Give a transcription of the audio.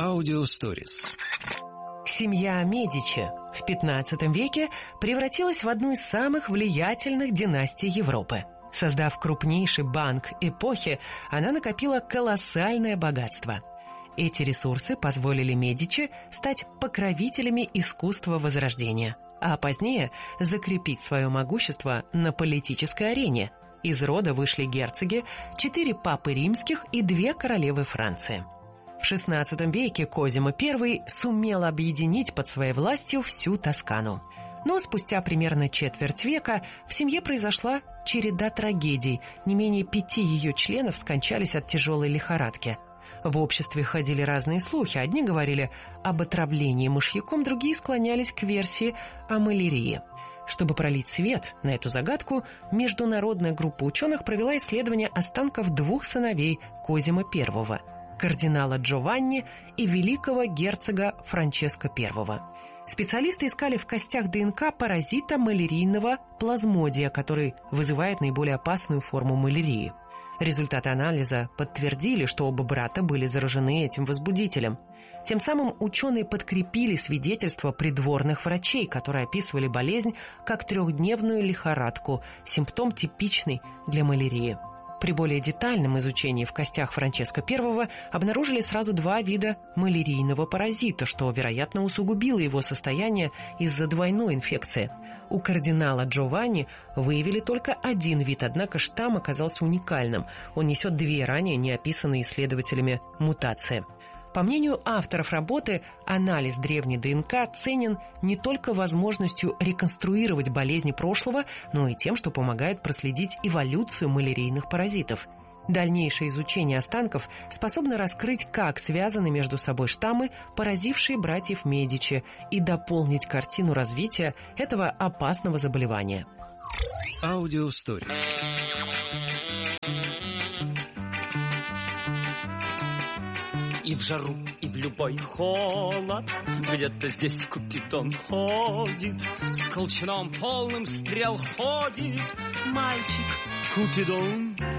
Аудиосторис. Семья Медичи в XV веке превратилась в одну из самых влиятельных династий Европы. Создав крупнейший банк эпохи, она накопила колоссальное богатство. Эти ресурсы позволили Медичи стать покровителями искусства Возрождения, а позднее закрепить свое могущество на политической арене. Из рода вышли герцоги, 4 папы римских и 2 королевы Франции. В XVI веке Козимо I сумел объединить под своей властью всю Тоскану. Но спустя примерно четверть века в семье произошла череда трагедий. Не менее 5 ее членов скончались от тяжелой лихорадки. В обществе ходили разные слухи. Одни говорили об отравлении мышьяком, другие склонялись к версии о малярии. Чтобы пролить свет на эту загадку, международная группа ученых провела исследование останков 2 сыновей Козимо I – кардинала Джованни и великого герцога Франческо I. Специалисты искали в костях ДНК паразита малярийного плазмодия, который вызывает наиболее опасную форму малярии. Результаты анализа подтвердили, что оба брата были заражены этим возбудителем. Тем самым ученые подкрепили свидетельства придворных врачей, которые описывали болезнь как 3-дневную лихорадку, симптом типичный для малярии. При более детальном изучении в костях Франческо I обнаружили сразу 2 вида малярийного паразита, что, вероятно, усугубило его состояние из-за двойной инфекции. У кардинала Джованни выявили только 1 вид, однако штамм оказался уникальным. Он несет 2 ранее не описанные исследователями мутации. По мнению авторов работы, анализ древней ДНК ценен не только возможностью реконструировать болезни прошлого, но и тем, что помогает проследить эволюцию малярийных паразитов. Дальнейшее изучение останков способно раскрыть, как связаны между собой штаммы, поразившие братьев Медичи, и дополнить картину развития этого опасного заболевания. Аудиосторис. И в жару, и в любой холод где-то здесь Купидон ходит, с колчаном полным стрел ходит мальчик Купидон.